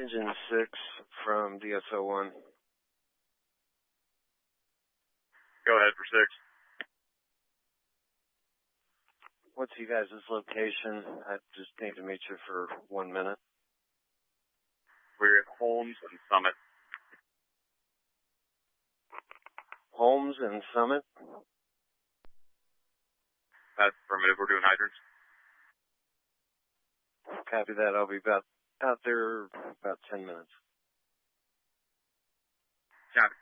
Engine 6 from DSO1. Go ahead for 6. What's you guys' location? I just need to meet you for 1 minute. We're at Holmes and Summit. Holmes and Summit? That's affirmative. We're doing hydrants. Copy that. I'll be out there about 10 minutes. Copy.